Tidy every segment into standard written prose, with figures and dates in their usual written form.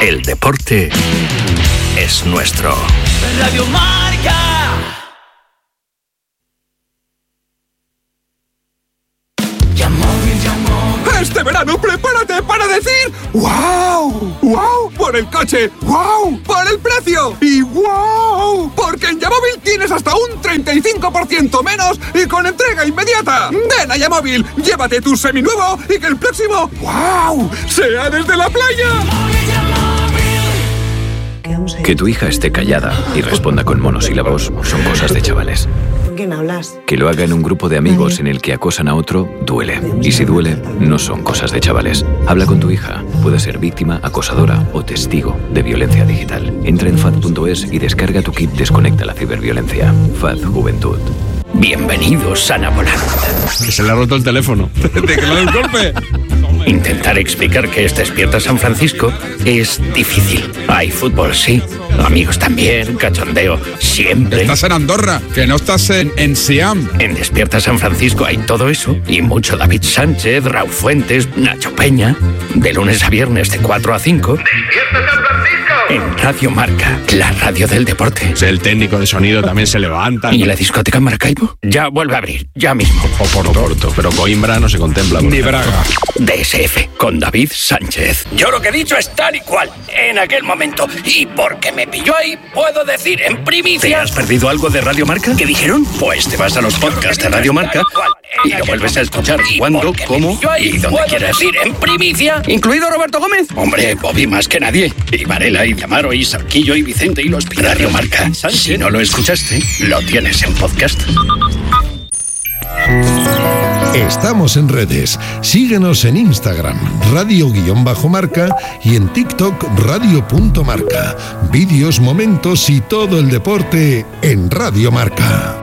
El deporte es nuestro. Radio Marca. Este verano prepárate para decir ¡wow! ¡Wow! Por el coche, ¡wow! Por el precio y ¡wow! Porque en Yamóvil tienes hasta un 35% menos y con entrega inmediata. Ven a Yamóvil, llévate tu seminuevo y que el próximo ¡wow! sea desde la playa. Que tu hija esté callada y responda con monosílabos son cosas de chavales. ¿Con quién hablas? Que lo haga en un grupo de amigos en el que acosan a otro, duele. Y si duele, no son cosas de chavales. Habla con tu hija. Puede ser víctima, acosadora o testigo de violencia digital. Entra en FAD.es y descarga tu kit Desconecta la ciberviolencia. FAD Juventud. Bienvenidos a Napoland. Que se le ha roto el teléfono. ¿De que le da un golpe? Intentar explicar que es Despierta San Francisco es difícil. Hay fútbol, sí. Amigos también, cachondeo, siempre. Estás en Andorra, que no estás en Siam. En Despierta San Francisco hay todo eso y mucho David Sánchez, Raúl Fuentes, Nacho Peña. De lunes a viernes de 4 a 5. ¡Despierta San Francisco! En Radio Marca, la radio del deporte. El técnico de sonido también se levanta. ¿Y la discoteca Maracaibo? Ya vuelve a abrir, ya mismo. Oporto, pero Coimbra no se contempla. Ni Braga. DSF, con David Sánchez. Yo lo que he dicho es tal y cual, en aquel momento. Y porque me pilló ahí, puedo decir en primicia... ¿Te has perdido algo de Radio Marca? ¿Qué dijeron? Pues te vas a los podcasts de Radio Marca y lo vuelves a escuchar cuando, cómo y donde quieras. Decir en primicia, incluido Roberto Gómez. Hombre, Bobby más que nadie. Y Varela, y Diamaro, y Sarquillo, y Vicente, y los Radio Marca. Si no lo escuchaste, lo tienes en podcast. Estamos en redes. Síguenos en Instagram, radio_marca y en TikTok, radio.marca. Vídeos, momentos y todo el deporte en Radio Marca.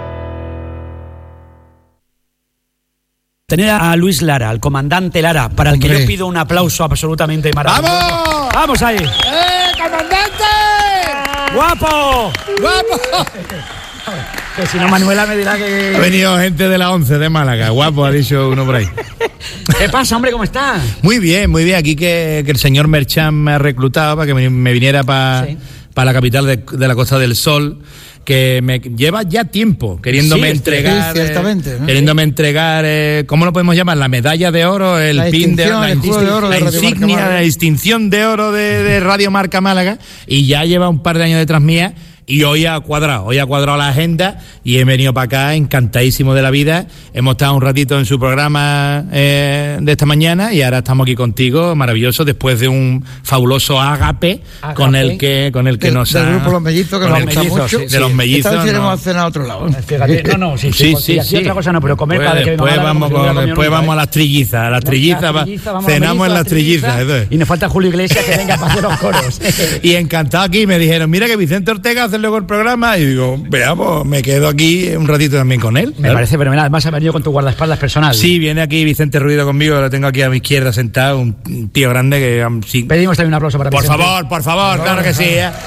Tener a Luis Lara, al comandante Lara, para el que yo pido un aplauso absolutamente maravilloso. ¡Vamos! ¡Vamos ahí! ¡Comandante! ¡Guapo! ¡Guapo! Que si no, Manuela me dirá que... Ha venido gente de la 11 de Málaga. Guapo, ha dicho uno por ahí. ¿Qué pasa, hombre? ¿Cómo estás? Muy bien, muy bien. Aquí que el señor Merchan me ha reclutado para que me viniera para la capital de la Costa del Sol, que me lleva ya tiempo queriéndome entregar, queriéndome entregar, ¿cómo lo podemos llamar? La medalla de oro, el pin de oro, la insignia, la distinción de oro de Radio Marca Málaga, y ya lleva un par de años detrás mía. Y hoy ha cuadrado la agenda y he venido para acá encantadísimo de la vida. Hemos estado un ratito en su programa de esta mañana y ahora estamos aquí contigo, maravilloso, después de un fabuloso ágape con el que nos ha... Del grupo Los Mellizos, que nos gusta mucho. De los Mellizos. Esta vez iremos a cenar a otro lado. Fíjate, sí. Otra cosa no, pero comer pues para que después vamos a las trillizas. A las trillizas, cenamos en las trillizas. Y nos falta Julio Iglesias que venga para hacer los coros. Y encantado aquí, me dijeron, mira que Vicente Ortega hace luego el programa, y digo, veamos, me quedo aquí un ratito también con él. Me parece fenomenal. Además ha venido con tu guardaespaldas personal. Sí, viene aquí Vicente Ruido conmigo, lo tengo aquí a mi izquierda sentado, un tío grande que... Sí. Pedimos también un aplauso para Vicente. Por favor, claro que sí.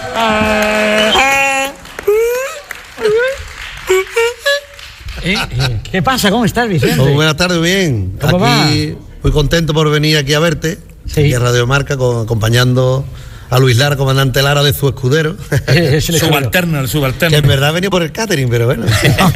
¿Qué pasa? ¿Cómo estás, Vicente? Buenas tardes, bien. ¿Cómo va? Muy contento por venir aquí a verte, aquí a Radio Marca, acompañando a Luis Lara, comandante Lara, de su escudero. El subalterno. Que en verdad ha venido por el catering, pero bueno.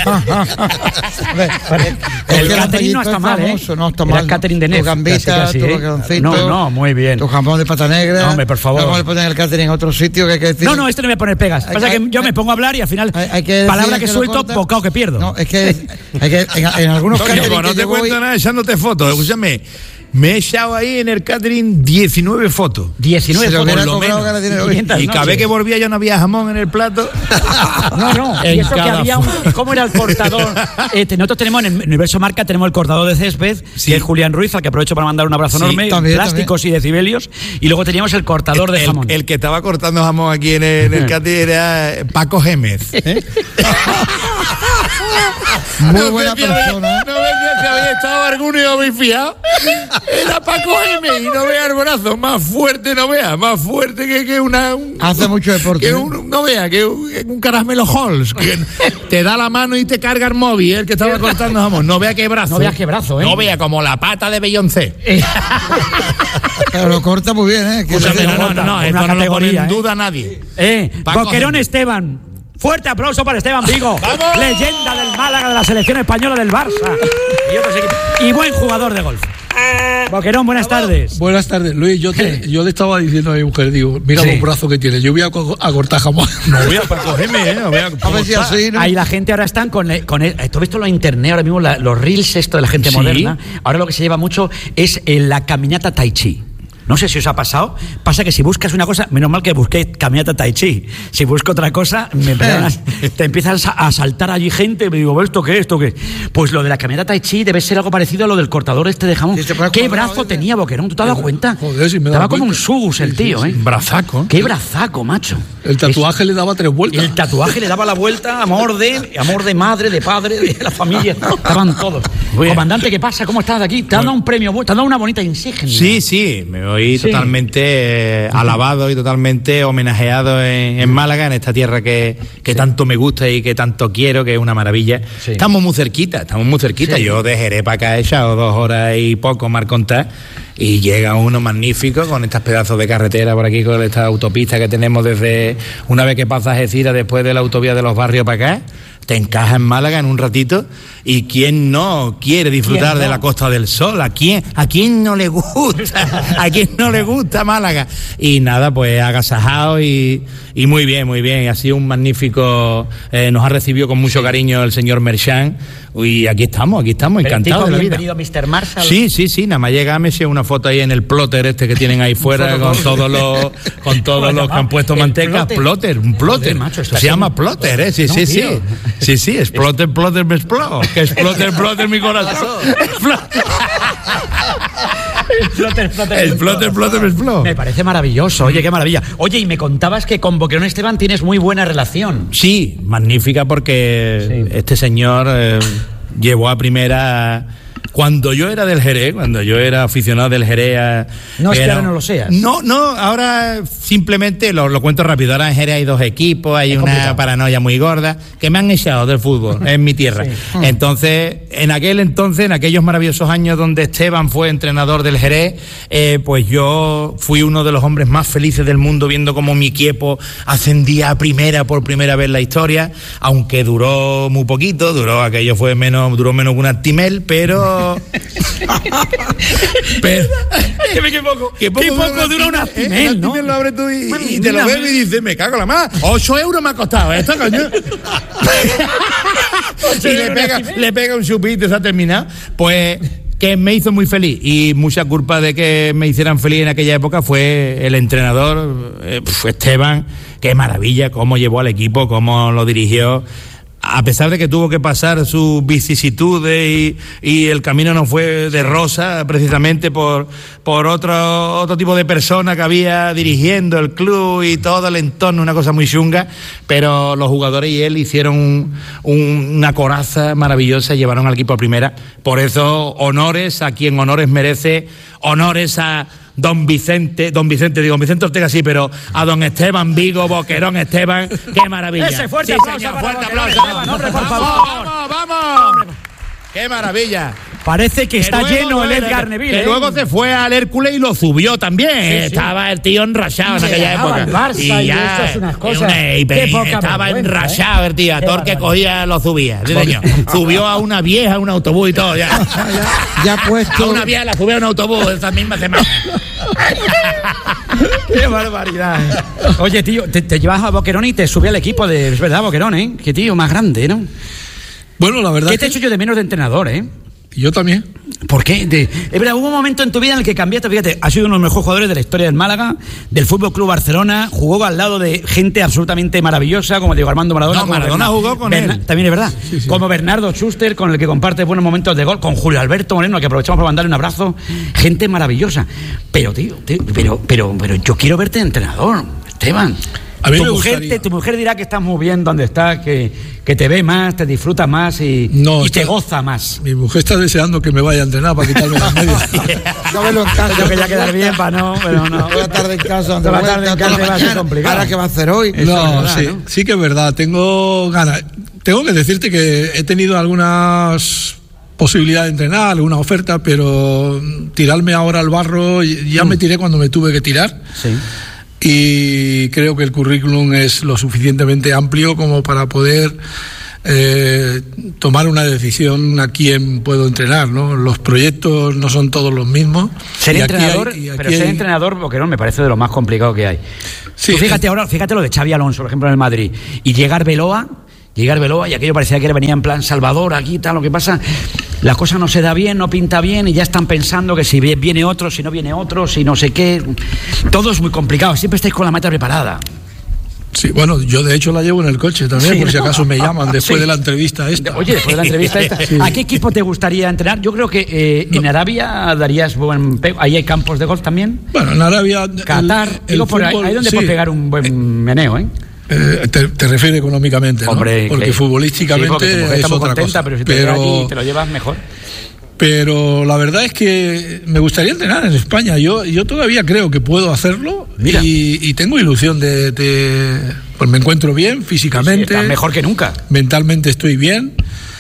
El catering no está mal, ¿eh? No está mal. El catering de Nef. Tu gambita, tu macarroncito. No, muy bien. Tu jamón de pata negra. No, hombre, por favor. Vamos a poner el catering en otro sitio que hay que decir. No, esto no me voy a poner pegas. Pasa que yo me pongo a hablar y al final, palabra que suelto, bocado que pierdo. No, es que en algunos catering no te cuento nada echándote fotos. Escúchame. Me he echado ahí en el catering 19 fotos. 19 fotos, por lo menos. Y cada vez que volvía ya no había jamón en el plato. No. Y eso que había ¿cómo era el cortador? Nosotros tenemos en el Universo Marca, tenemos el cortador de césped, que es Julián Ruiz, al que aprovecho para mandar un abrazo enorme, plásticos y decibelios. Y luego teníamos el cortador de jamón. El que estaba cortando jamón aquí en el catering era Paco Gémez. Muy buena persona. No veía que había estado alguno y no me fiado. Era Paco Gémez y no vea el brazo más fuerte, más fuerte que una... Hace mucho deporte. No vea, que un caramelo Halls, que te da la mano y te carga el móvil, el que estaba cortando jamón. No vea qué brazo. No vea qué brazo, No vea como la pata de Beyoncé. Pero lo corta muy bien, ¿eh? No, esto no lo pone en duda nadie. Boquerón Esteban. Fuerte aplauso para Esteban Vigo. ¡Vamos! Leyenda del Málaga, de la selección española, del Barça. Y buen jugador de golf. Boquerón, buenas tardes. Buenas tardes, Luis. Yo le estaba diciendo a mi mujer, digo, mira los brazos que tiene. Yo voy a cortar jamón. No voy a cogerme, no voy a ver si así, ¿no? Ahí la gente ahora están con ¿tú has visto lo internet ahora mismo, los reels esto de la gente moderna? Ahora lo que se lleva mucho es la caminata tai chi. No sé si os ha pasado. Pasa que si buscas una cosa, menos mal que busqué caminata tai chi. Si busco otra cosa, te empiezan a saltar allí gente. Y me digo, ¿esto qué es? ¿Esto qué es? Pues lo de la caminata tai chi debe ser algo parecido a lo del cortador este de jamón. ¿Qué brazo tenía Boquerón? ¿Tú te has dado cuenta? Joder, si me Estaba como un sugus el tío, ¿eh? Brazaco. Qué brazaco, macho. El tatuaje le daba 3 vueltas. El tatuaje le daba la vuelta, amor de madre, de padre, de la familia. Estaban todos. Comandante, ¿qué pasa? ¿Cómo estás de aquí? Te han dado un premio, te han dado una bonita insignia. Sí, me voy totalmente alabado y totalmente homenajeado en Málaga, en esta tierra que tanto me gusta y que tanto quiero, que es una maravilla. Sí. Estamos muy cerquita. Sí. Yo de Jerez para acá he echado 2 horas y poco, mal contar, y llega uno magnífico con estos pedazos de carretera por aquí, con esta autopista que tenemos desde una vez que pasas Algeciras, después de la autovía de los Barrios para acá. Te encaja en Málaga en un ratito, y quién no quiere disfrutar de la Costa del Sol, a quién no le gusta, a quién no le gusta Málaga. Y nada, pues agasajado y muy bien, ha sido un magnífico, nos ha recibido con mucho cariño el señor Merchan, y aquí estamos encantados de la vida. Bienvenido, Mr. Marshall. Sí, nada más llega, me hice una foto ahí en el plotter este que tienen ahí fuera con todos los que han puesto manteca. Un plotter, macho, se llama plotter, ¿eh? Sí, exploter, me exploto. Que exploter mi corazón. Exploter, me exploto. Me parece maravilloso, oye, qué maravilla. Oye, y me contabas que con Boquerón Esteban tienes muy buena relación. Sí, magnífica, porque este señor llevó a primera... Cuando yo era del Jerez, cuando yo era aficionado del Jerez... No es que ahora no lo seas. No, ahora simplemente, lo cuento rápido, ahora en Jerez hay 2 equipos, hay una paranoia muy gorda, que me han echado del fútbol en mi tierra. Sí. Entonces, en aquellos maravillosos años donde Esteban fue entrenador del Jerez, pues yo fui uno de los hombres más felices del mundo viendo cómo mi equipo ascendía a primera por primera vez en la historia, aunque duró muy poquito, duró menos que un Actimel, pero qué poco dura un Actimel, ¿no? Lo abres tú y te lo ves y dices, me cago la más. 8 euros me ha costado esto, coño. Y le pega un chupito y se ha terminado. Pues que me hizo muy feliz, y mucha culpa de que me hicieran feliz en aquella época fue el entrenador Esteban. Qué maravilla cómo llevó al equipo, cómo lo dirigió. A pesar de que tuvo que pasar sus vicisitudes y el camino no fue de rosa, precisamente por otro tipo de persona que había dirigiendo el club y todo el entorno, una cosa muy chunga, pero los jugadores y él hicieron una coraza maravillosa y llevaron al equipo a primera. Por eso, honores a quien honores merece, honores a Don Vicente Ortega sí, pero a don Esteban Vigo, Boquerón Esteban, qué maravilla. Ese fuerte aplauso, fuerte aplauso. Hombre, por favor. Vamos. Qué maravilla. Parece que está lleno el Edgar Neville. Que luego se fue al Hércules y lo subió también. Sí. Estaba el tío enrachado en aquella época. El Barça y ya, estas unas cosas. Estaba enrachado el tío. Todo el que cogía lo subía. ¿Sí, señor? Subió a una vieja, a un autobús y todo. Ya puesto. A una vieja la subió a un autobús esa misma semana. ¡Qué barbaridad! Oye, tío, te llevas a Boquerón y te sube al equipo de... Es verdad, Boquerón, ¿eh? Qué tío más grande, ¿no? Bueno, la verdad. ¿Qué te he hecho yo de menos de entrenador, eh? Yo también. ¿Por qué? Es verdad, hubo un momento en tu vida en el que cambiaste, fíjate, has sido uno de los mejores jugadores de la historia del Málaga, del Fútbol Club Barcelona, jugó al lado de gente absolutamente maravillosa, como Diego Armando Maradona. No, Maradona jugó con él. También es verdad. Sí. Como Bernardo Schuster, con el que comparte buenos momentos de gol, con Julio Alberto Moreno, al que aprovechamos para mandarle un abrazo. Gente maravillosa. Pero, tío, pero yo quiero verte de entrenador, Esteban. Tu mujer dirá que estás muy bien donde estás, que te ve más, te disfruta más y te goza más. Mi mujer está deseando que me vaya a entrenar para quitarme las medias. Yo me lo encargo. Yo quería quedar bien para no, pero no. Toda la tarde en casa, va a ser complicado. Ahora, ¿qué va a hacer hoy? No, verdad, sí que es verdad. Tengo ganas. Tengo que decirte que he tenido algunas posibilidad de entrenar, alguna oferta, pero tirarme ahora al barro, ya me tiré cuando me tuve que tirar. Sí. Y creo que el currículum es lo suficientemente amplio como para poder tomar una decisión a quién puedo entrenar, ¿no? Los proyectos no son todos los mismos. Ser entrenador, ser entrenador, porque no me parece de lo más complicado que hay. Sí, tú fíjate lo de Xavi Alonso, por ejemplo, en el Madrid, y llegar Beloa y aquello parecía que venía en plan Salvador, aquí tal, lo que pasa, la cosa no se da bien, no pinta bien, y ya están pensando que si viene otro, si no viene otro, si no sé qué, todo es muy complicado, siempre estáis con la meta preparada. Sí, bueno, yo de hecho la llevo en el coche también, sí, por si acaso me llaman después de la entrevista esta. Oye, después de la entrevista esta, sí. ¿A qué equipo te gustaría entrenar? Yo creo que en Arabia darías buen pego. ¿Ahí hay campos de golf también? Bueno, en Arabia... Qatar, ahí donde puedes pegar un buen meneo, ¿eh? Te refieres económicamente, ¿no? Hombre, porque futbolísticamente porque tu mujer está muy contenta, pero si te llevas allí te lo llevas mejor. Pero la verdad es que me gustaría entrenar en España. Yo todavía creo que puedo hacerlo. Y tengo ilusión pues me encuentro bien físicamente. Estás mejor que nunca. Mentalmente estoy bien.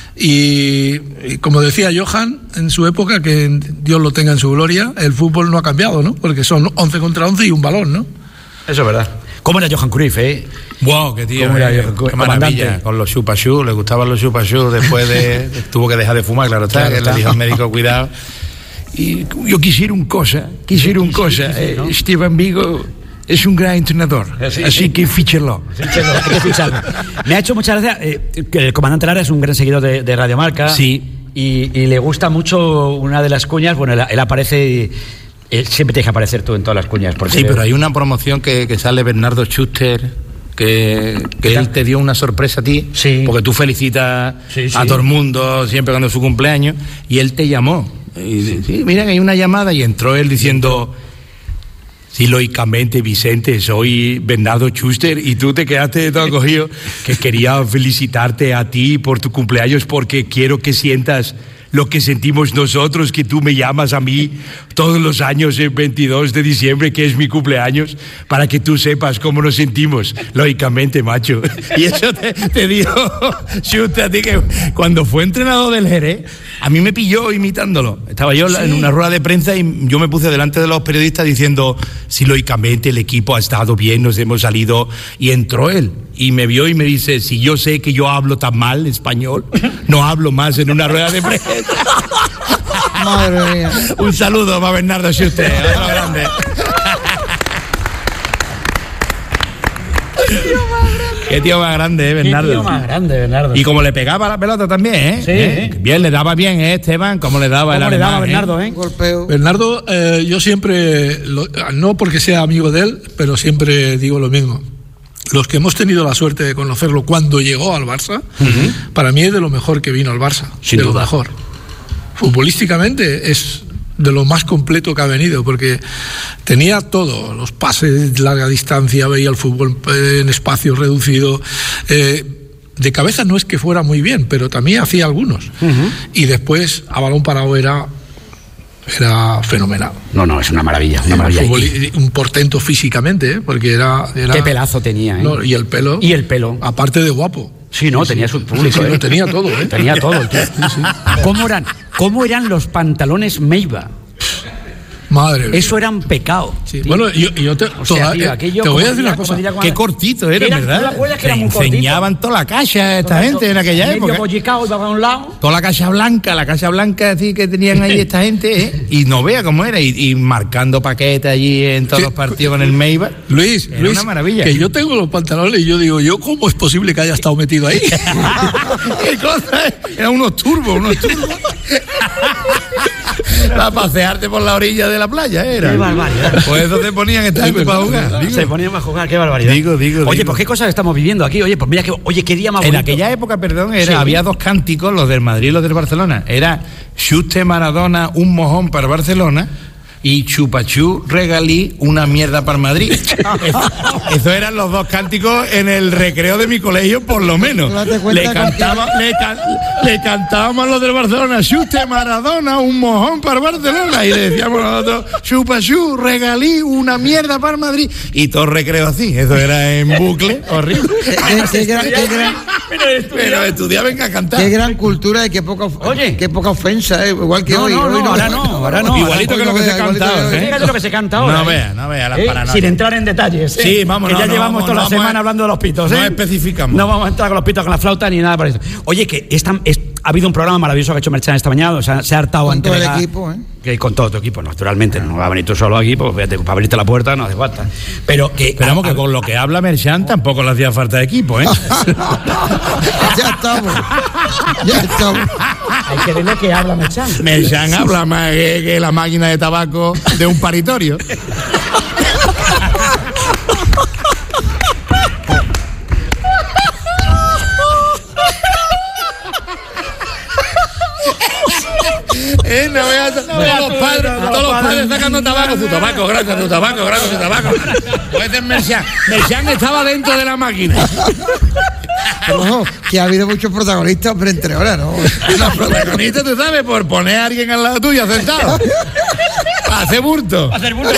Y como decía Johan en su época, que Dios lo tenga en su gloria, el fútbol no ha cambiado, ¿no? Porque son 11 contra 11 y un balón, ¿no? Eso es verdad. ¿Cómo era Johan Cruyff, Wow, qué tío, qué maravilla, con los chupa-chu, le gustaban los chupa-chu, después tuvo que dejar de fumar, claro está, que le dijo al médico, cuidado. Y yo quisiera un cosa, ¿no? Esteban Vigo es un gran entrenador, así que fíchelo. Hay que ficharlo. Me ha hecho mucha gracia, el comandante Lara es un gran seguidor de Radio Marca. Sí. Y le gusta mucho una de las cuñas, bueno, él aparece... siempre tienes que aparecer tú en todas las cuñas. Sí, pero hay una promoción que sale Bernardo Schuster, que él te dio una sorpresa a ti, sí, porque tú felicitas a todo el mundo siempre cuando es su cumpleaños, y él te llamó. Y sí, mira que hay una llamada, y entró él diciendo... Sí, lógicamente, Vicente, soy Bernardo Schuster, y tú te quedaste todo cogido, que quería felicitarte a ti por tu cumpleaños, porque quiero que sientas lo que sentimos nosotros, que tú me llamas a mí todos los años el 22 de diciembre, que es mi cumpleaños, para que tú sepas cómo nos sentimos, lógicamente, macho. Y eso te dijo Schuster a ti, que cuando fue entrenador del Jerez, a mí me pilló imitándolo. Estaba yo en una rueda de prensa y yo me puse delante de los periodistas diciendo, sí, lógicamente el equipo ha estado bien, nos hemos salido, y entró él y me vio y me dice, si yo sé que yo hablo tan mal español, no hablo más en una rueda de prensa. Madre mía. Un saludo para Bernardo Schuster, otro grande. Qué tío más grande, Bernardo. Qué tío más grande, Bernardo. Y como le pegaba la pelota también, Sí. Bien, le daba bien, Esteban, como le daba ¿Cómo le daba Bernardo, Golpeo. Bernardo, yo siempre, no porque sea amigo de él, pero siempre digo lo mismo. Los que hemos tenido la suerte de conocerlo cuando llegó al Barça, para mí es de lo mejor que vino al Barça. Sin duda. Lo mejor. Futbolísticamente es de lo más completo que ha venido, porque tenía todo, los pases de larga distancia, veía el fútbol en espacios reducidos. De cabeza no es que fuera muy bien, pero también hacía algunos. Y después, a balón parado era fenomenal. No, es una maravilla. Un portento físicamente, porque era... Qué pelazo tenía, No, y el pelo. Aparte de guapo. Sí, no, tenía su público. Sí, tenía todo, Tenía todo el tío. Sí. ¿Cómo eran los pantalones Meiba? Madre mía. Eso era un pecado. Sí. Bueno, yo te voy a decir una cosa. Qué cortito era, ¿verdad? Que enseñaban toda la caja esta gente en aquella época. Bollicao iba para un lado. Toda la caja blanca así que tenían ahí esta gente, Y no vea cómo era. Y marcando paquetes allí en todos los partidos con el Meiba. Luis, una maravilla. Que yo tengo los pantalones y yo digo, ¿cómo es posible que haya estado metido ahí? ¿Qué cosa? Eran unos turbos. Para pasearte por la orilla de la playa, era. Qué barbaridad. Pues eso se ponían esta gente para jugar. Se ponían para jugar, qué barbaridad. Oye, pues qué cosas estamos viviendo aquí. Oye, pues mira qué día más bonito. En aquella época, había dos cánticos, los del Madrid y los del Barcelona. Era Schuster, Maradona, un mojón para Barcelona. y chupachú regalí una mierda para Madrid. Eso eran los dos cánticos en el recreo de mi colegio, por lo menos. Le cantábamos a los del Barcelona, chuste Maradona, un mojón para Barcelona, y le decíamos nosotros, chupachú regalí una mierda para Madrid, y todo recreo así. Eso era en bucle, horrible. Pero estudiar, venga a cantar. Qué gran cultura y qué poca ofensa, igual que hoy. Ahora no. Igualito que lo que se ha cantado. Fíjate lo que se canta ahora. No vea las paranoias. Sin entrar en detalles. Sí, vamos. Que ya llevamos toda la semana hablando de los pitos. No especificamos. No vamos a entrar con los pitos, con la flauta ni nada por eso. Oye, que ha habido un programa maravilloso que ha hecho Merchan esta mañana. O sea, se ha hartado con todo el equipo, que con todo tu equipo, naturalmente. No va a venir tú solo aquí, pues fíjate, para abrirte la puerta no hace falta. Pero que. Esperamos que con lo que habla Merchan tampoco le hacía falta de equipo, Ya estamos. Hay que ver lo que habla Merchan. Merchan habla más que la máquina de tabaco de un paritorio. No veas a todos los padres sacando tabaco. Tu tabaco, gracias, tu tabaco. Pues es Merchan estaba dentro de la máquina. Ojo, que ha habido muchos protagonistas, pero entre horas, ¿no? Los protagonistas, tú sabes, por poner a alguien al lado tuyo sentado. Hace burto.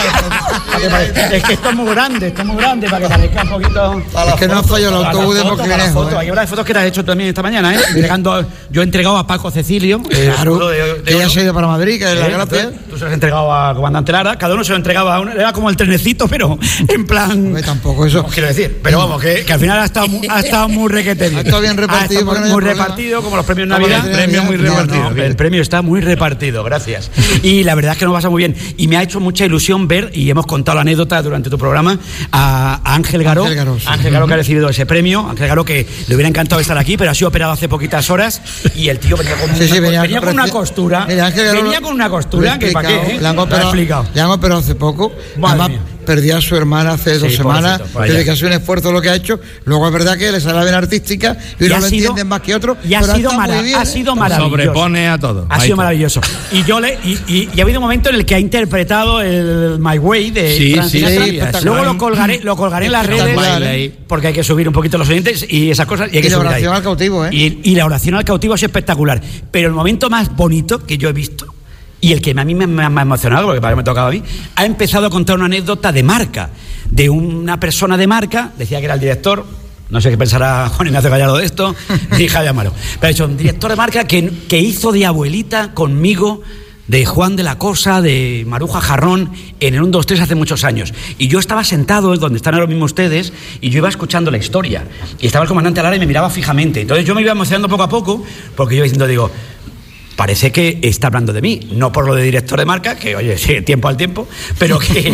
Es que esto es muy grande, para que parezca un poquito. Es que no ha fallado el autobús de Mosquinejo. Hay una de fotos que te has hecho también esta mañana, yo he entregado a Paco Cecilio. Claro, que ya se ha ido para Madrid, que es la gracia. Tú se lo has entregado a Comandante Lara, cada uno se lo entregaba a uno, era como el trenecito, pero en plan. Tampoco eso. Quiero decir, pero vamos, que al final ha estado muy requete bien. Ha estado bien repartido. Muy repartido, como los premios Navidad. Premio muy repartido. El premio está muy repartido, gracias. Y la verdad es que nos pasa muy bien. Y me ha hecho mucha ilusión ver, y hemos contado la anécdota durante tu programa, a Ángel Garó. Ángel Garó, que ha recibido ese premio. Ángel Garó, que le hubiera encantado estar aquí, pero ha sido operado hace poquitas horas. Y el tío venía con una costura. Venía con una costura que para qué. Le han operado hace poco. Además, perdí a su hermana hace 2 semanas. Desde que ha sido un esfuerzo lo que ha hecho. Luego es verdad que le sale bien artística y no lo entienden más que otros. Y ha sido maravilloso. Sobrepone a todo. Ha sido maravilloso. Y ha habido un momento en el que ha interpretado el My Way de Frank Sinatra. Luego lo colgaré en las redes, porque hay que subir un poquito los oyentes y esas cosas. Y la oración al cautivo, Y la oración al cautivo es espectacular. Pero el momento más bonito que yo he visto, y el que a mí me ha emocionado, porque para que me tocaba a mí, ha empezado a contar una anécdota de Marca, de una persona de Marca, decía que era el director, no sé qué pensará Juan Ignacio Gallardo de esto, ni Javier Amaro, pero ha dicho, un director de Marca que hizo de abuelita conmigo, de Juan de la Cosa, de Maruja Jarrón, en el 1, 2, 3 hace muchos años. Y yo estaba sentado, donde están ahora mismo ustedes, y yo iba escuchando la historia. Y estaba el comandante Lara y me miraba fijamente. Entonces yo me iba emocionando poco a poco, porque yo digo, parece que está hablando de mí, no por lo de director de Marca, que oye, sí, tiempo al tiempo, pero que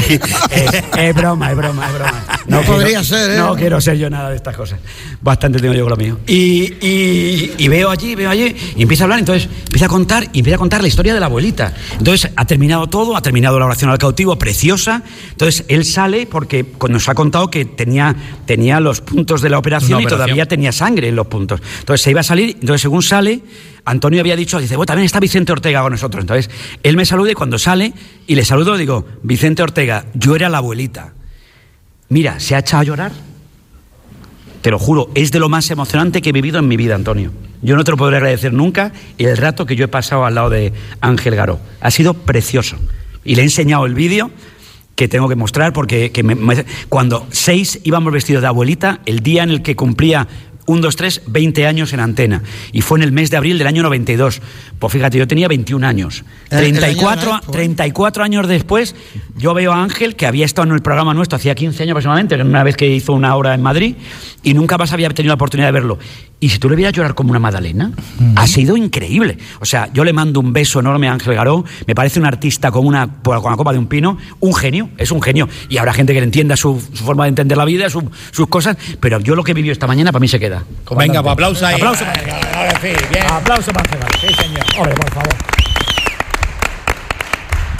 es broma. No podría ser, No quiero ser yo nada de estas cosas. Bastante tengo yo con lo mío. Y veo allí, y empieza a hablar, entonces empieza a contar la historia de la abuelita. Entonces ha terminado todo, ha terminado la oración al cautivo, preciosa. Entonces él sale porque nos ha contado que tenía los puntos de la operación y todavía tenía sangre en los puntos. Entonces se iba a salir, entonces según sale, Antonio había dicho, dice, bueno, también está Vicente Ortega con nosotros. Entonces, él me saluda y cuando sale y le saludo, digo, Vicente Ortega, yo era la abuelita. Mira, se ha echado a llorar. Te lo juro, es de lo más emocionante que he vivido en mi vida, Antonio. Yo no te lo podré agradecer nunca el rato que yo he pasado al lado de Ángel Garó. Ha sido precioso. Y le he enseñado el vídeo que tengo que mostrar porque cuando 6 íbamos vestidos de abuelita, el día en el que cumplía 1, 2, 3, 20 años en antena. Y fue en el mes de abril del año 92. Pues fíjate, yo tenía 21 años. 34 años después, yo veo a Ángel, que había estado en el programa nuestro hacía 15 años aproximadamente, una vez que hizo una hora en Madrid, y nunca más había tenido la oportunidad de verlo. Y si tú le veías llorar como una magdalena, ha sido increíble. O sea, yo le mando un beso enorme a Ángel Garó. Me parece un artista con la copa de un pino. Un genio, es un genio. Y habrá gente que le entienda su forma de entender la vida, sus cosas. Pero yo lo que he vivido esta mañana, para mí se queda. Venga, pues aplauso ahí. Aplauso para ahora sí, bien. Aplauso para Ángel Garó. Sí, señor. Hombre, por favor.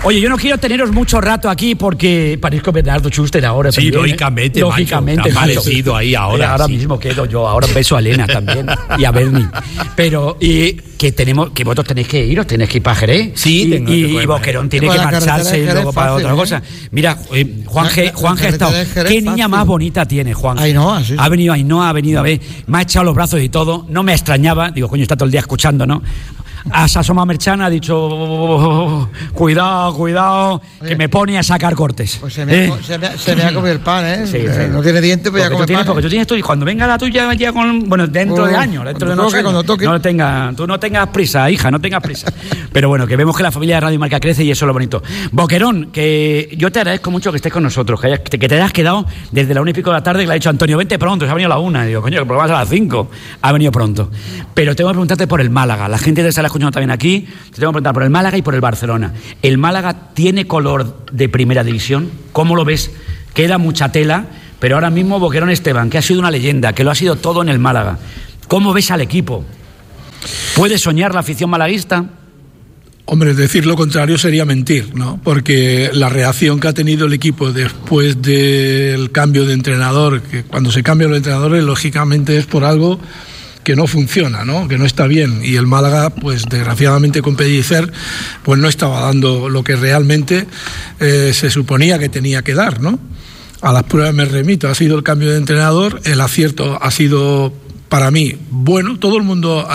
Oye, yo no quiero teneros mucho rato aquí porque parezco Bernardo Schuster ahora. Sí, también, lógicamente. Macho, parecido ahí ahora. Ahora mismo quedo yo, ahora beso a Elena también y a Bernie. Pero, que vosotros tenéis que ir, os tenéis que ir para Jerez. Sí, y Boquerón tiene que marcharse y luego para otra cosa. Mira, Juanje ha estado. ¿Qué niña más bonita tiene, Juan? Ainhoa, sí. Ha venido Ainhoa, ha venido a ver, me ha echado los brazos y todo. No me extrañaba, digo, coño, está todo el día escuchando, ¿no? Ha asomado Merchán, ha dicho cuidado, que me pone a sacar cortes. Pues se me ha comido el pan, ¿eh? Sí. No tiene dientes, pero ya come pan. Porque tú tienes y cuando venga la tuya ya con, bueno, dentro de años, dentro de unos años. Tú no tengas prisa, hija, no tengas prisa. Pero bueno, que vemos que la familia de Radio Marca crece y eso es lo bonito. Boquerón, que yo te agradezco mucho que estés con nosotros, que te hayas quedado desde la 1:00 de la tarde, que le ha dicho Antonio, vente pronto, se ha venido a la 1:00. Digo, coño, el programa es a las 5:00. Ha venido pronto. Pero tengo que preguntarte por el Málaga. La gente te está escuchando también aquí. Te tengo que preguntar por el Málaga y por el Barcelona. ¿El Málaga tiene color de primera división? ¿Cómo lo ves? Queda mucha tela, pero ahora mismo Boquerón Esteban, que ha sido una leyenda, que lo ha sido todo en el Málaga. ¿Cómo ves al equipo? ¿Puede soñar la afición malaguista? Hombre, decir lo contrario sería mentir, ¿no? Porque la reacción que ha tenido el equipo después del cambio de entrenador, que cuando se cambian los entrenadores, lógicamente es por algo que no funciona, ¿no? Que no está bien, y el Málaga, pues desgraciadamente con Pellicer, pues no estaba dando lo que realmente se suponía que tenía que dar, ¿no? A las pruebas me remito, ha sido el cambio de entrenador, el acierto ha sido para mí bueno, todo el mundo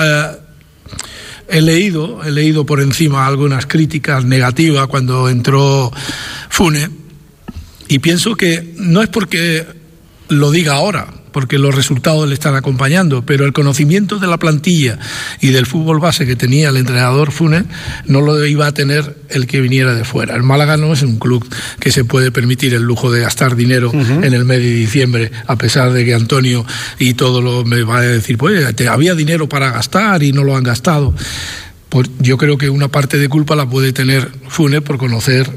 he leído por encima algunas críticas negativas cuando entró Funes, y pienso que no es porque lo diga ahora, porque los resultados le están acompañando, pero el conocimiento de la plantilla y del fútbol base que tenía el entrenador Funes no lo iba a tener el que viniera de fuera. El Málaga no es un club que se puede permitir el lujo de gastar dinero en el mes de diciembre, a pesar de que Antonio y todo lo me va a decir, pues había dinero para gastar y no lo han gastado. Pues yo creo que una parte de culpa la puede tener Funes por conocer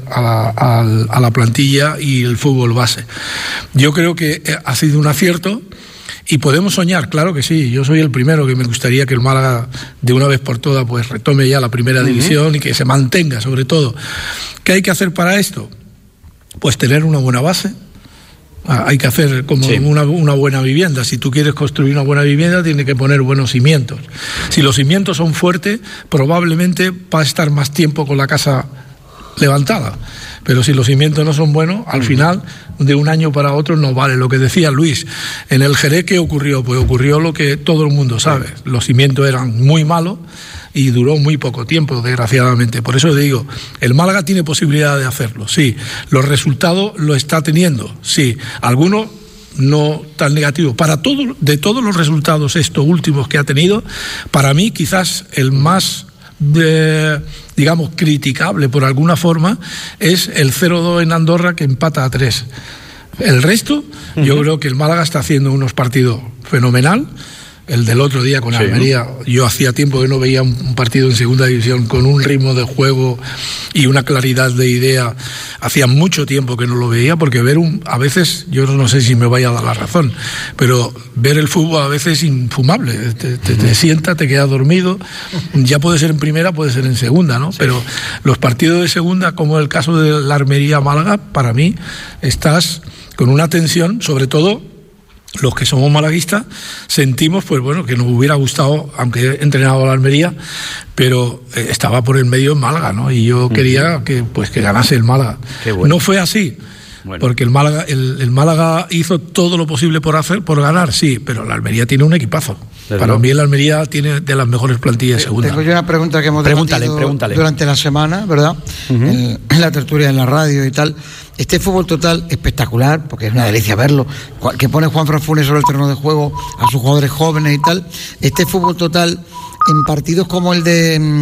a la plantilla y el fútbol base. Yo creo que ha sido un acierto y podemos soñar, claro que sí. Yo soy el primero que me gustaría que el Málaga de una vez por todas pues retome ya la primera división y que se mantenga, sobre todo. ¿Qué hay que hacer para esto? Pues tener una buena base. Hay que hacer como una buena vivienda. Si tú quieres construir una buena vivienda, tienes que poner buenos cimientos. Si los cimientos son fuertes, probablemente va a estar más tiempo con la casa levantada. Pero si los cimientos no son buenos, al final, de un año para otro, no vale. Lo que decía Luis, en el Jerez, ¿qué ocurrió? Pues ocurrió lo que todo el mundo sabe. Los cimientos eran muy malos y duró muy poco tiempo, desgraciadamente. Por eso digo, el Málaga tiene posibilidad de hacerlo, sí. Los resultados lo está teniendo, sí. Algunos no tan negativos. De todos los resultados estos últimos que ha tenido, para mí quizás el más digamos criticable por alguna forma es el 0-2 en Andorra, que empata a 3. El resto, yo creo que el Málaga está haciendo unos partidos fenomenal. El del otro día con Almería, yo hacía tiempo que no veía un partido en segunda división con un ritmo de juego y una claridad de idea. Hacía mucho tiempo que no lo veía, porque a veces, yo no sé si me vaya a dar la razón, pero ver el fútbol a veces es infumable. Te sientas, te quedas dormido, ya puede ser en primera, puede ser en segunda, ¿no? Sí. Pero los partidos de segunda, como el caso de la Almería-Málaga, para mí estás con una tensión, sobre todo los que somos malaguistas, sentimos pues bueno que nos hubiera gustado, aunque he entrenado a la Almería, pero estaba por el medio en Málaga, ¿no? Y yo quería que ganase el Málaga. Bueno. No fue así. Bueno. Porque el Málaga hizo todo lo posible por ganar, sí, pero la Almería tiene un equipazo. Para mí la Almería tiene de las mejores plantillas de segunda. Tengo yo una pregunta que hemos debatido durante la semana, ¿verdad? En la tertulia, en la radio y tal. Este fútbol total espectacular, porque es una delicia verlo, que pone Juanfran Funes sobre el terreno de juego a sus jugadores jóvenes y tal. Este fútbol total en partidos como el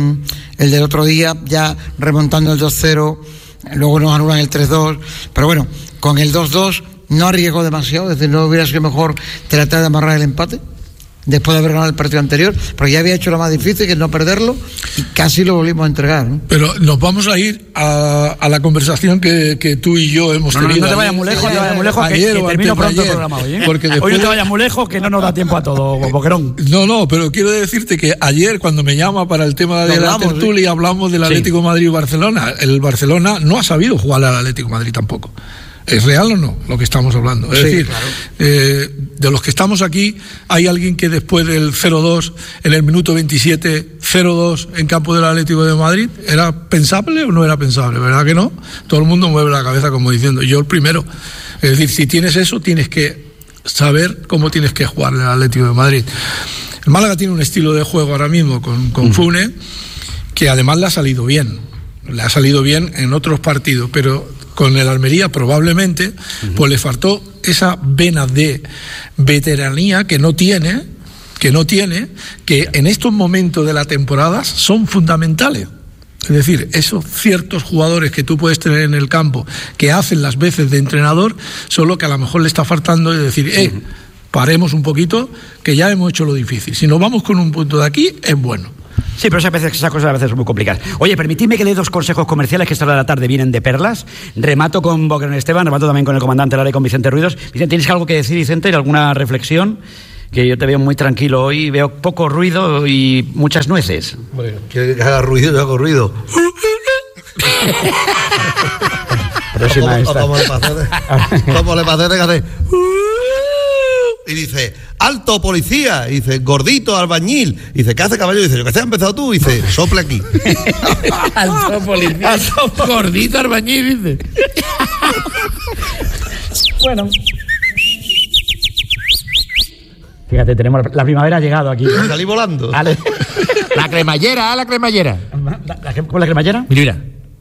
del otro día, ya remontando el 2-0, luego nos anulan el 3-2, pero bueno, con el 2-2 no arriesgó demasiado, es decir, no hubiera sido mejor tratar de amarrar el empate. después de haber ganado el partido anterior, porque ya había hecho lo más difícil, que es no perderlo, y casi lo volvimos a entregar, ¿no? Pero nos vamos a ir a la conversación que tú y yo hemos tenido. No te vayas muy lejos, que termino pronto el programa hoy, ¿eh? Porque hoy no te vayas muy lejos, que no nos da tiempo a todo, Boquerón. No, pero quiero decirte que ayer, cuando me llama para el tema de la tertulia, hablamos del Atlético de Madrid y Barcelona. El Barcelona no ha sabido jugar al Atlético de Madrid tampoco. ¿Es real o no lo que estamos hablando? Es decir, claro. De los que estamos aquí, hay alguien que después del 0-2, en el minuto 27, 0-2 en campo del Atlético de Madrid, ¿era pensable o no era pensable? ¿Verdad que no? Todo el mundo mueve la cabeza como diciendo, yo el primero. Es decir, si tienes eso, tienes que saber cómo tienes que jugar el Atlético de Madrid. El Málaga tiene un estilo de juego ahora mismo con Fune, que además le ha salido bien. Le ha salido bien en otros partidos, pero con el Almería probablemente pues le faltó esa vena de veteranía que no tiene, que en estos momentos de la temporada son fundamentales. Es decir, esos ciertos jugadores que tú puedes tener en el campo que hacen las veces de entrenador, solo que a lo mejor le está faltando de decir, paremos un poquito, que ya hemos hecho lo difícil. Si nos vamos con un punto de aquí, es bueno. Sí, pero esas cosas a veces son muy complicadas. Oye, permitidme que dé 2 consejos comerciales que esta hora de la tarde vienen de perlas. Remato con Boquerón Esteban, remato también con el comandante Lara y con Vicente Ruidos. Vicente, ¿tienes algo que decir, Vicente? ¿Alguna reflexión? Que yo te veo muy tranquilo hoy, veo poco ruido y muchas nueces. Bueno, ¿quieres que haga ruido? Yo hago ruido. ¿Cómo le pasé que hace? Y dice, alto policía, y dice, gordito albañil, y dice, ¿qué hace caballo? Y dice, yo que sé, has empezado tú, y dice, sople aquí. Alto policía, gordito albañil, dice. Bueno. Fíjate, tenemos la primavera ha llegado aquí. Salí volando. Vale. La cremallera. ¿Cómo la cremallera? Mira.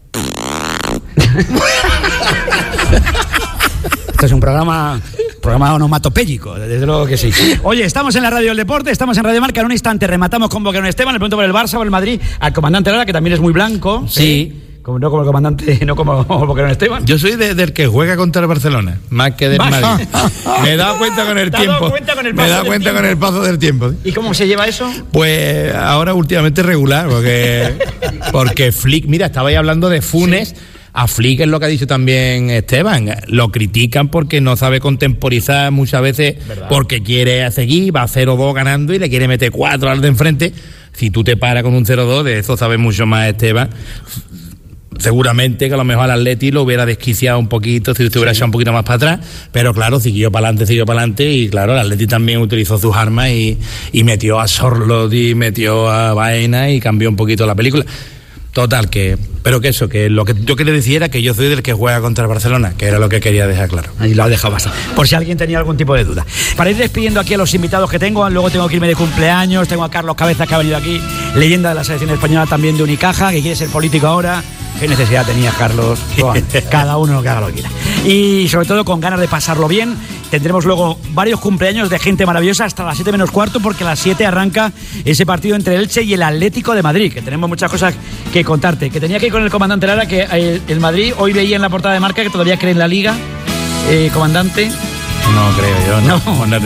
Esto es un programa onomatopéyico, desde luego que sí. Oye, estamos en la Radio del Deporte, estamos en Radio Marca. En un instante rematamos con Boquerón Esteban, le pregunto por el Barça, por el Madrid, al comandante Lara, que también es muy blanco. Sí. No como el comandante, no como Boquerón Esteban. Yo soy del que juega contra el Barcelona, más que del Madrid. Me he dado cuenta con el tiempo. Me he dado cuenta con el paso del tiempo. ¿Y cómo se lleva eso? Pues ahora últimamente regular, porque Flick, mira, estabais hablando de Funes. Sí. A Flick es lo que ha dicho también Esteban, lo critican porque no sabe contemporizar muchas veces, porque quiere seguir, va 0-2 ganando y le quiere meter 4 al de enfrente. Si tú te paras con un 0-2, de eso sabe mucho más Esteban. Seguramente que a lo mejor al Atleti lo hubiera desquiciado un poquito si usted hubiera echado un poquito más para atrás, pero claro, siguió para adelante y claro, el Atleti también utilizó sus armas y metió a Sorlot y metió a Baena y cambió un poquito la película. Total, pero que lo que yo quería decir era que yo soy del que juega contra el Barcelona, que era lo que quería dejar claro. Ahí lo ha dejado bastante, por si alguien tenía algún tipo de duda. Para ir despidiendo aquí a los invitados que tengo, luego tengo que irme de cumpleaños, tengo a Carlos Cabezas, que ha venido aquí, leyenda de la selección española también de Unicaja, que quiere ser político ahora. ¿Qué necesidad tenía Carlos? Cada uno que haga lo que quiera. Y sobre todo con ganas de pasarlo bien. Tendremos luego varios cumpleaños de gente maravillosa hasta las 7 menos cuarto, porque a las 7 arranca ese partido entre el Elche y el Atlético de Madrid, que tenemos muchas cosas que contarte. Que tenía que ir con el comandante Lara, que el Madrid hoy veía en la portada de Marca que todavía cree en la Liga. Comandante. No creo yo, no. Bueno,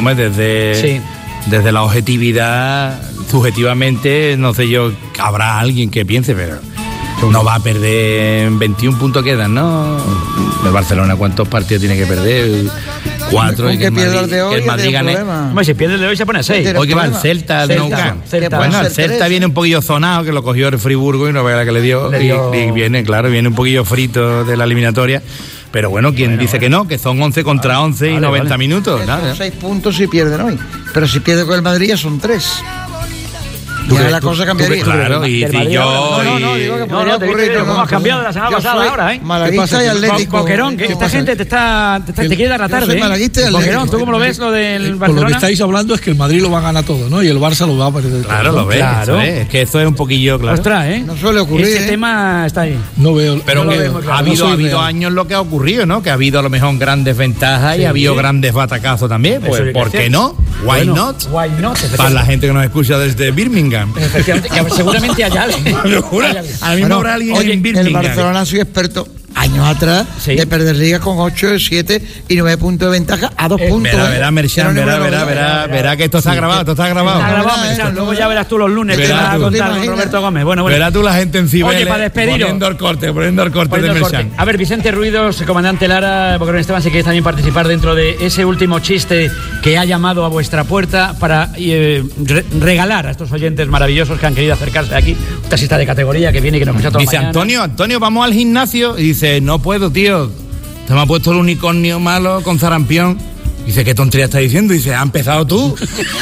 desde la objetividad, subjetivamente, no sé yo, habrá alguien que piense, pero no va a perder. 21 puntos quedan, ¿no? El Barcelona, ¿cuántos partidos tiene que perder? 4. Y que el Madrid gane. Hombre, si pierde el de hoy se pone 6. Hoy que va el Celta. Bueno, el Celta viene un poquillo zonado, que lo cogió el Friburgo y no vea la que le dio. Y viene un poquillo frito de la eliminatoria. Pero bueno, ¿quién dice que no? Que son 11 contra 11 y 90 minutos. Son 6 puntos si pierden hoy. Pero si pierde con el Madrid ya son 3. Ya la cosa cambiaría. Claro, y si yo. Digo que podría ocurrir. Hemos cambiado de la semana pasada ahora, ¿eh? Malaguista y Atlético. Boquerón, que esta gente te quiere dar la tarde. Boquerón, ¿tú cómo lo ves lo del Barcelona? Por lo que estáis hablando es que el Madrid lo va a ganar todo, ¿no? Y el Barça lo va a perder. Claro, lo ves. Claro. Es que eso es un poquillo, claro. Ostras, ¿eh? No suele ocurrir. Ese tema está ahí. No veo. Pero ha habido años lo que ha ocurrido, ¿no? Que ha habido a lo mejor grandes ventajas y ha habido grandes batacazos también. Pues, ¿por qué no? Why not? Para la gente que nos escucha desde Birmingham. Efectivamente. Seguramente haya alguien. A mí no habrá alguien en Birmingham. El Barcelona ha sido experto años atrás, de perder liga con 8, 7 y 9 puntos de ventaja a 2 puntos. Verá, Merchan, verá que esto está grabado, Está grabado, Merchan. Luego ya verás tú los lunes que vas a contar con Roberto Gómez. Bueno. Verá tú la gente en Cibeles. Oye, para despediros. Poniendo el corte de Merchan. A ver, Vicente Ruidos, comandante Lara, Boquerón Esteban, si queréis también participar dentro de ese último chiste que ha llamado a vuestra puerta para regalar a estos oyentes maravillosos que han querido acercarse aquí, un taxista de categoría que viene y que nos escucha toda dice mañana. Antonio, vamos al gimnasio. Y dice, no puedo, tío. Te me ha puesto el unicornio malo con sarampión. Dice, ¿qué tontería estás diciendo? Dice, ¿has empezado tú?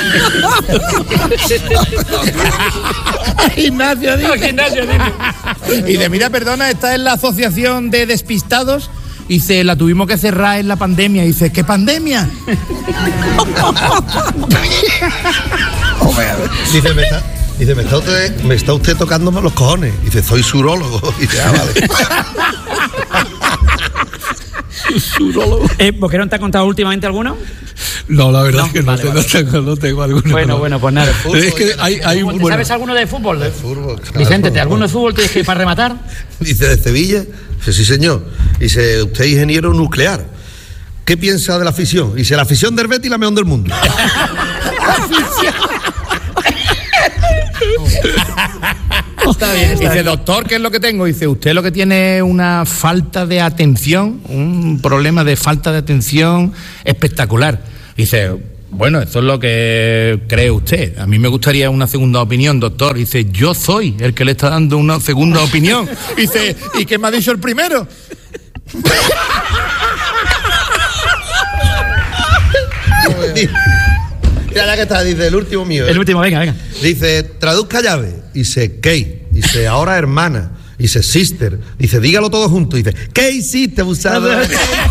Gimnasio, dice. Y dice, mira, perdona, esta es la asociación de despistados. Dice, la tuvimos que cerrar en la pandemia. Dice, ¿qué pandemia? Dice, me está usted tocando los cojones. Dice, soy surólogo. Dice, vale. ¿Boquerón te ha contado últimamente alguno? No, la verdad es que no tengo alguno. Bueno, pues nada. Es que hay un, ¿Sabes alguno de fútbol? De fútbol, claro. Vicente, ¿alguno de fútbol tienes que para rematar? Dice, de Sevilla. Dice, sí, señor. Dice, usted es ingeniero nuclear. ¿Qué piensa de la fisión? Dice, la fisión del Betis y la mejor del mundo. Está bien. Dice, doctor, ¿qué es lo que tengo? Dice, usted lo que tiene es una falta de atención, un problema de falta de atención espectacular. Dice, bueno, esto es lo que cree usted. A mí me gustaría una segunda opinión, doctor. Dice, yo soy el que le está dando una segunda opinión. Dice, ¿y qué me ha dicho el primero? Mira la que está, dice, el último mío. El último, venga. Dice, traduzca llave. Dice, ¿qué? Dice, ahora hermana. Dice, sister. Dice, dígalo todo junto. Dice, ¿qué hiciste, abusador?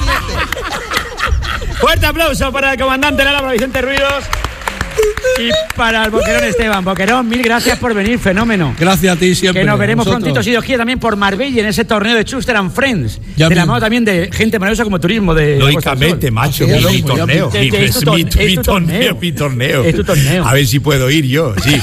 Fuerte aplauso para el comandante Lara, para Vicente Ruidos y para el Boquerón Esteban. Boquerón, mil gracias por venir, fenómeno. Gracias a ti siempre. Que nos veremos prontito, si Dios quiere, también por Marbella en ese torneo de Schuster and Friends. De la mano también de gente maravillosa como turismo de. Lógicamente, macho, mi torneo. Mi torneo. Es tu torneo. A ver si puedo ir yo, sí.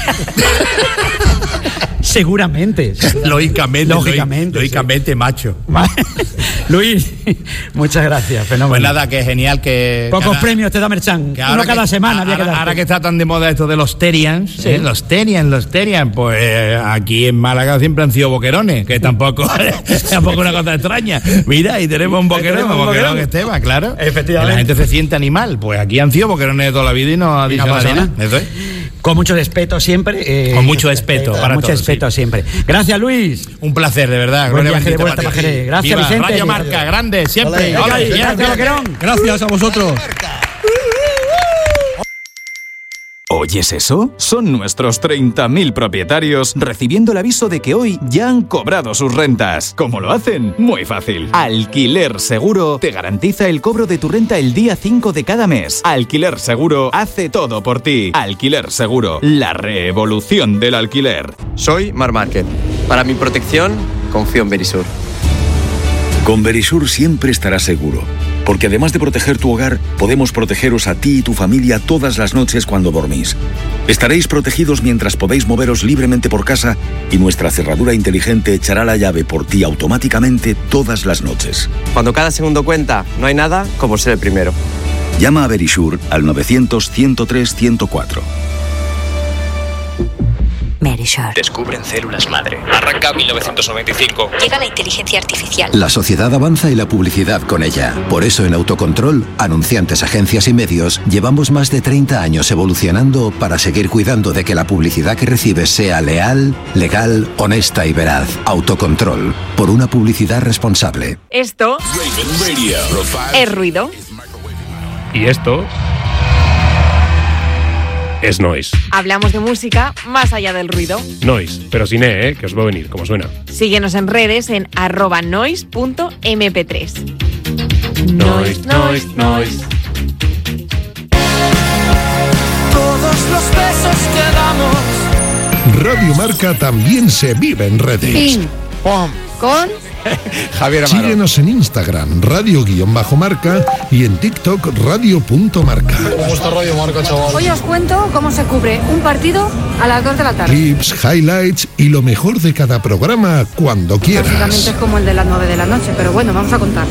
Seguramente. Lógicamente, macho. Luis, muchas gracias, fenómeno. Pues nada, que genial que... Pocos premios te da Merchan, uno cada semana había que darte. Ahora que está tan de moda esto de los Terians, ¿sí? Los Terians, pues aquí en Málaga siempre han sido boquerones, que tampoco una cosa extraña. Mira, y tenemos un boquerón Esteban, claro. Efectivamente. La gente se siente animal, pues aquí han sido boquerones de toda la vida y no ha dicho nada. Eso es. Con mucho respeto siempre. Con mucho respeto para mucho todos. Respeto siempre. Gracias, Luis. Un placer, de verdad. Buen viaje de vuelta para Jerez. Gracias, Viva Vicente. Radio Marca, grande, siempre. Gracias, Boquerón. Gracias a vosotros. ¿Oyes eso? Son nuestros 30.000 propietarios recibiendo el aviso de que hoy ya han cobrado sus rentas. ¿Cómo lo hacen? Muy fácil. Alquiler Seguro te garantiza el cobro de tu renta el día 5 de cada mes. Alquiler Seguro hace todo por ti. Alquiler Seguro, la revolución del alquiler. Soy Mar Márquez. Para mi protección, confío en Verisur. Con Verisur siempre estarás seguro, porque además de proteger tu hogar, podemos protegeros a ti y tu familia todas las noches cuando dormís. Estaréis protegidos mientras podéis moveros libremente por casa y nuestra cerradura inteligente echará la llave por ti automáticamente todas las noches. Cuando cada segundo cuenta, no hay nada como ser el primero. Llama a Verisur al 900-103-104. Verisur. Descubren células madre. Arranca 1995. Llega la inteligencia artificial. La sociedad avanza y la publicidad con ella. Por eso en Autocontrol, anunciantes, agencias y medios, llevamos más de 30 años evolucionando para seguir cuidando de que la publicidad que recibes sea leal, legal, honesta y veraz. Autocontrol. Por una publicidad responsable. Esto es ruido. Y esto es noise. Hablamos de música más allá del ruido. Noise, pero sin que os va a venir, como suena. Síguenos en redes en @noise.mp3. Noise. Todos los besos que damos. Radio Marca también se vive en redes. Pim, pom, Con Javier Amaro. Síguenos en Instagram, radio_marca y en TikTok, radio.marca. ¿Cómo está Radio Marca, chaval? Hoy os cuento cómo se cubre un partido a las 2 de la tarde. Clips, highlights y lo mejor de cada programa cuando quieras. Básicamente es como el de las 9 de la noche, pero bueno, vamos a contar.